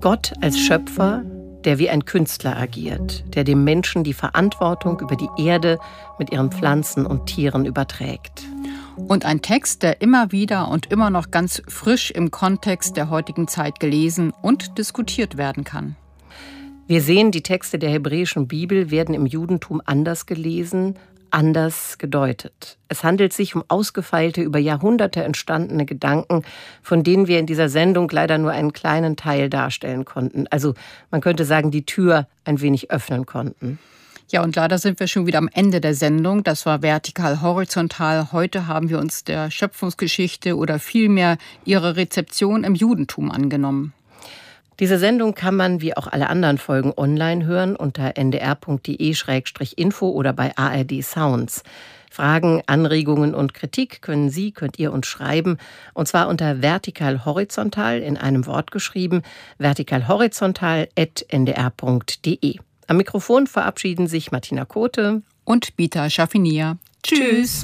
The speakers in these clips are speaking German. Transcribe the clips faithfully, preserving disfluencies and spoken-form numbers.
Gott als Schöpfer, der wie ein Künstler agiert, der dem Menschen die Verantwortung über die Erde mit ihren Pflanzen und Tieren überträgt. Und ein Text, der immer wieder und immer noch ganz frisch im Kontext der heutigen Zeit gelesen und diskutiert werden kann. Wir sehen, die Texte der hebräischen Bibel werden im Judentum anders gelesen, anders gedeutet. Es handelt sich um ausgefeilte, über Jahrhunderte entstandene Gedanken, von denen wir in dieser Sendung leider nur einen kleinen Teil darstellen konnten. Also man könnte sagen, die Tür ein wenig öffnen konnten. Ja, und leider sind wir schon wieder am Ende der Sendung. Das war Vertikal Horizontal. Heute haben wir uns der Schöpfungsgeschichte oder vielmehr ihrer Rezeption im Judentum angenommen. Diese Sendung kann man wie auch alle anderen Folgen online hören unter n d r punkt d e slash info oder bei A R D Sounds. Fragen, Anregungen und Kritik können Sie, könnt ihr uns schreiben, und zwar unter vertikal horizontal in einem Wort geschrieben, vertikal horizontal at n d r punkt d e. Am Mikrofon verabschieden sich Martina Kote und Bita Schaffinier. Tschüss.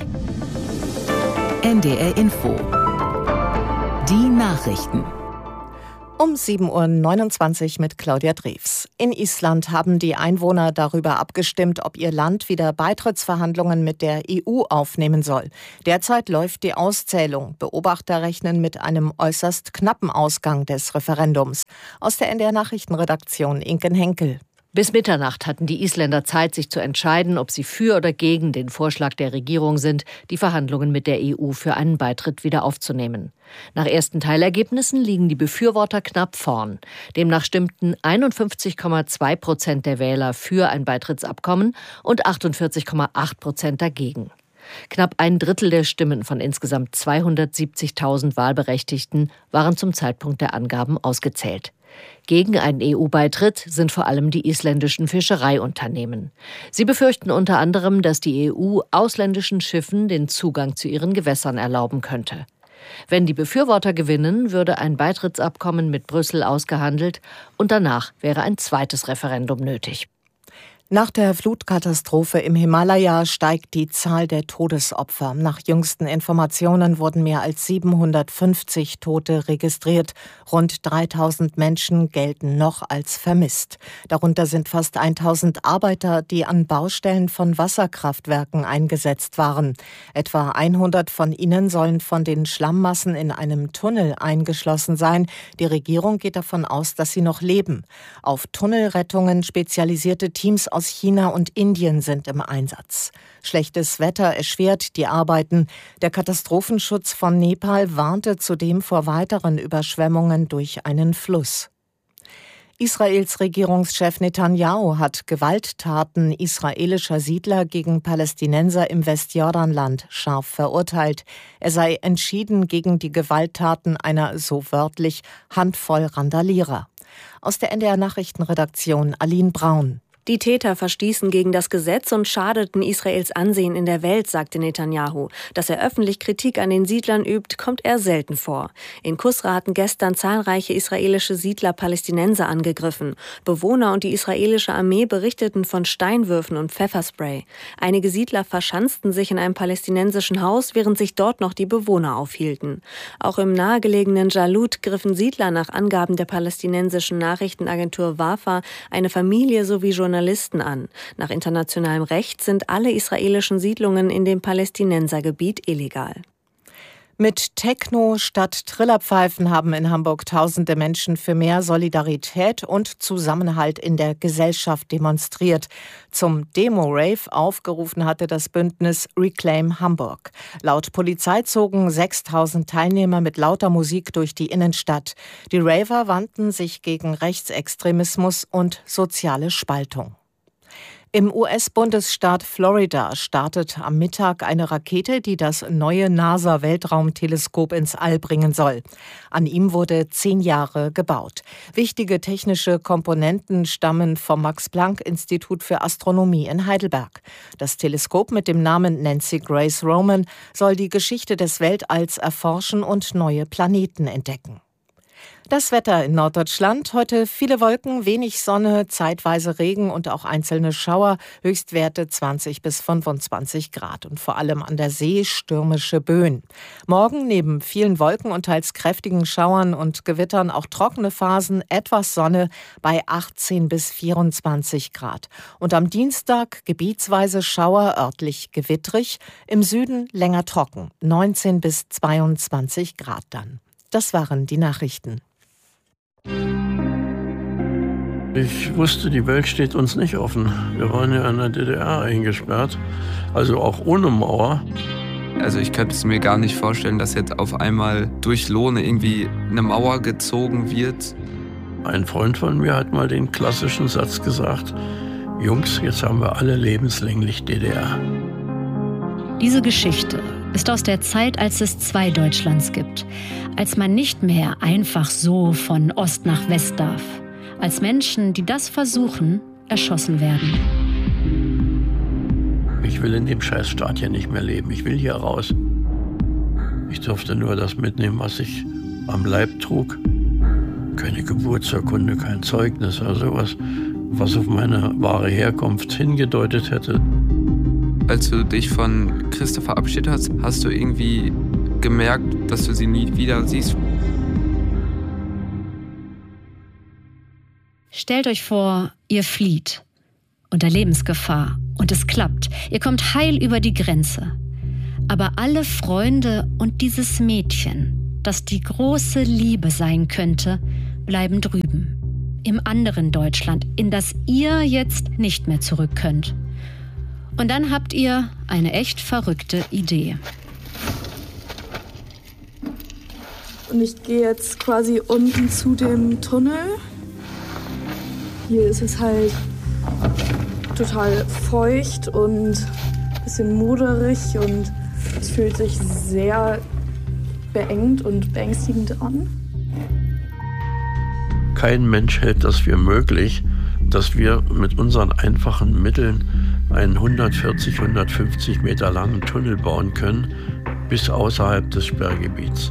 N D R Info. Die Nachrichten. Um sieben Uhr neunundzwanzig mit Claudia Drews. In Island haben die Einwohner darüber abgestimmt, ob ihr Land wieder Beitrittsverhandlungen mit der E U aufnehmen soll. Derzeit läuft die Auszählung. Beobachter rechnen mit einem äußerst knappen Ausgang des Referendums. Aus der N D R-Nachrichtenredaktion Inken Henkel. Bis Mitternacht hatten die Isländer Zeit, sich zu entscheiden, ob sie für oder gegen den Vorschlag der Regierung sind, die Verhandlungen mit der E U für einen Beitritt wieder aufzunehmen. Nach ersten Teilergebnissen liegen die Befürworter knapp vorn. Demnach stimmten einundfünfzig Komma zwei Prozent der Wähler für ein Beitrittsabkommen und achtundvierzig Komma acht Prozent dagegen. Knapp ein Drittel der Stimmen von insgesamt zweihundertsiebzigtausend Wahlberechtigten waren zum Zeitpunkt der Angaben ausgezählt. Gegen einen E U-Beitritt sind vor allem die isländischen Fischereiunternehmen. Sie befürchten unter anderem, dass die E U ausländischen Schiffen den Zugang zu ihren Gewässern erlauben könnte. Wenn die Befürworter gewinnen, würde ein Beitrittsabkommen mit Brüssel ausgehandelt und danach wäre ein zweites Referendum nötig. Nach der Flutkatastrophe im Himalaya steigt die Zahl der Todesopfer. Nach jüngsten Informationen wurden mehr als siebenhundertfünfzig Tote registriert. Rund dreitausend Menschen gelten noch als vermisst. Darunter sind fast tausend Arbeiter, die an Baustellen von Wasserkraftwerken eingesetzt waren. Etwa hundert von ihnen sollen von den Schlammmassen in einem Tunnel eingeschlossen sein. Die Regierung geht davon aus, dass sie noch leben. Auf Tunnelrettungen spezialisierte Teams aus China und Indien sind im Einsatz. Schlechtes Wetter erschwert die Arbeiten. Der Katastrophenschutz von Nepal warnte zudem vor weiteren Überschwemmungen durch einen Fluss. Israels Regierungschef Netanyahu hat Gewalttaten israelischer Siedler gegen Palästinenser im Westjordanland scharf verurteilt. Er sei entschieden gegen die Gewalttaten einer, so wörtlich, Handvoll Randalierer. Aus der N D R-Nachrichtenredaktion Aline Braun. Die Täter verstießen gegen das Gesetz und schadeten Israels Ansehen in der Welt, sagte Netanyahu. Dass er öffentlich Kritik an den Siedlern übt, kommt eher selten vor. In Kusra hatten gestern zahlreiche israelische Siedler Palästinenser angegriffen. Bewohner und die israelische Armee berichteten von Steinwürfen und Pfefferspray. Einige Siedler verschanzten sich in einem palästinensischen Haus, während sich dort noch die Bewohner aufhielten. Auch im nahegelegenen Jalut griffen Siedler nach Angaben der palästinensischen Nachrichtenagentur Wafa eine Familie sowie Journalisten Journalisten an. Nach internationalem Recht sind alle israelischen Siedlungen in dem Palästinensergebiet illegal. Mit Techno statt Trillerpfeifen haben in Hamburg tausende Menschen für mehr Solidarität und Zusammenhalt in der Gesellschaft demonstriert. Zum Demo-Rave aufgerufen hatte das Bündnis Reclaim Hamburg. Laut Polizei zogen sechstausend Teilnehmer mit lauter Musik durch die Innenstadt. Die Raver wandten sich gegen Rechtsextremismus und soziale Spaltung. Im U S-Bundesstaat Florida startet am Mittag eine Rakete, die das neue NASA-Weltraumteleskop ins All bringen soll. An ihm wurde zehn Jahre gebaut. Wichtige technische Komponenten stammen vom Max-Planck-Institut für Astronomie in Heidelberg. Das Teleskop mit dem Namen Nancy Grace Roman soll die Geschichte des Weltalls erforschen und neue Planeten entdecken. Das Wetter in Norddeutschland. Heute viele Wolken, wenig Sonne, zeitweise Regen und auch einzelne Schauer. Höchstwerte zwanzig bis fünfundzwanzig Grad und vor allem an der See stürmische Böen. Morgen neben vielen Wolken und teils kräftigen Schauern und Gewittern auch trockene Phasen, etwas Sonne bei achtzehn bis vierundzwanzig Grad. Und am Dienstag gebietsweise Schauer, örtlich gewittrig, im Süden länger trocken, neunzehn bis zweiundzwanzig Grad dann. Das waren die Nachrichten. Ich wusste, die Welt steht uns nicht offen. Wir waren ja in der D D R eingesperrt, also auch ohne Mauer. Also ich könnte es mir gar nicht vorstellen, dass jetzt auf einmal durch Lohne irgendwie eine Mauer gezogen wird. Ein Freund von mir hat mal den klassischen Satz gesagt: Jungs, jetzt haben wir alle lebenslänglich D D R. Diese Geschichte ist aus der Zeit, als es zwei Deutschlands gibt. Als man nicht mehr einfach so von Ost nach West darf. Als Menschen, die das versuchen, erschossen werden. Ich will in dem Scheißstaat hier nicht mehr leben. Ich will hier raus. Ich durfte nur das mitnehmen, was ich am Leib trug. Keine Geburtsurkunde, kein Zeugnis oder sowas, was auf meine wahre Herkunft hingedeutet hätte. Als du dich von Christa verabschiedet hast, hast du irgendwie gemerkt, dass du sie nie wieder siehst? Stellt euch vor, ihr flieht unter Lebensgefahr und es klappt. Ihr kommt heil über die Grenze. Aber alle Freunde und dieses Mädchen, das die große Liebe sein könnte, bleiben drüben. Im anderen Deutschland, in das ihr jetzt nicht mehr zurück könnt. Und dann habt ihr eine echt verrückte Idee. Und ich gehe jetzt quasi unten zu dem Tunnel. Hier ist es halt total feucht und ein bisschen moderig und es fühlt sich sehr beengt und beängstigend an. Kein Mensch hält das für möglich, dass wir mit unseren einfachen Mitteln einen hundertvierzig, hundertfünfzig Meter langen Tunnel bauen können, bis außerhalb des Sperrgebiets.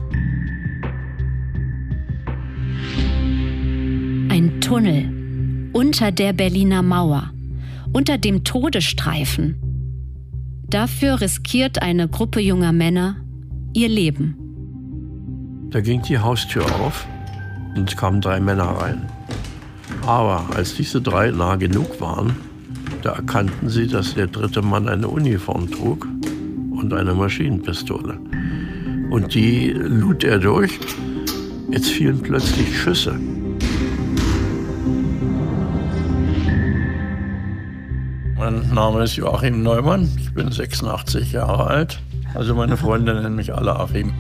Ein Tunnel unter der Berliner Mauer, unter dem Todesstreifen. Dafür riskiert eine Gruppe junger Männer ihr Leben. Da ging die Haustür auf und es kamen drei Männer rein. Aber als diese drei nah genug waren, da erkannten sie, dass der dritte Mann eine Uniform trug und eine Maschinenpistole. Und die lud er durch. Jetzt fielen plötzlich Schüsse. Mein Name ist Joachim Neumann, ich bin sechsundachtzig Jahre alt. Also meine Freunde nennen mich alle Achim.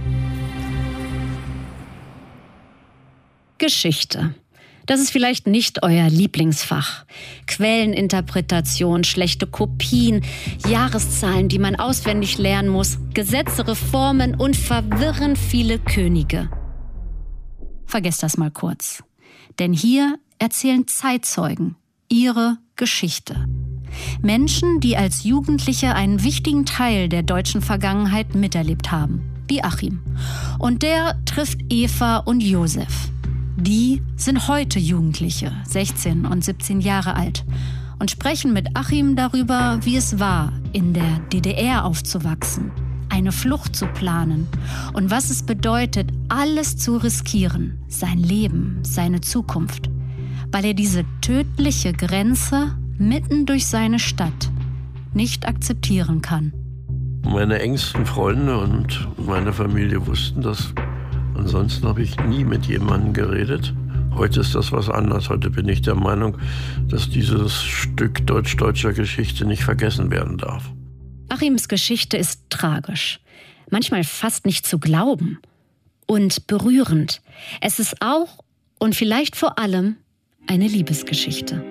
Geschichte. Das ist vielleicht nicht euer Lieblingsfach. Quelleninterpretation, schlechte Kopien, Jahreszahlen, die man auswendig lernen muss, Gesetze, Reformen und verwirrend viele Könige. Vergesst das mal kurz. Denn hier erzählen Zeitzeugen ihre Geschichte. Menschen, die als Jugendliche einen wichtigen Teil der deutschen Vergangenheit miterlebt haben, wie Achim. Und der trifft Eva und Josef. Die sind heute Jugendliche, sechzehn und siebzehn Jahre alt, und sprechen mit Achim darüber, wie es war, in der D D R aufzuwachsen, eine Flucht zu planen und was es bedeutet, alles zu riskieren, sein Leben, seine Zukunft, weil er diese tödliche Grenze mitten durch seine Stadt nicht akzeptieren kann. Meine engsten Freunde und meine Familie wussten das. Ansonsten habe ich nie mit jemandem geredet. Heute ist das was anderes. Heute bin ich der Meinung, dass dieses Stück deutsch-deutscher Geschichte nicht vergessen werden darf. Achims Geschichte ist tragisch, manchmal fast nicht zu glauben und berührend. Es ist auch und vielleicht vor allem eine Liebesgeschichte.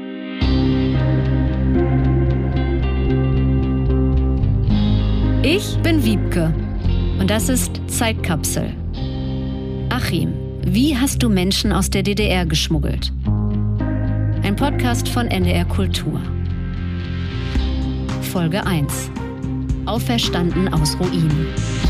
Ich bin Wiebke und das ist Zeitkapsel. Achim, wie hast du Menschen aus der D D R geschmuggelt? Ein Podcast von N D R Kultur. Folge eins. Auferstanden aus Ruinen.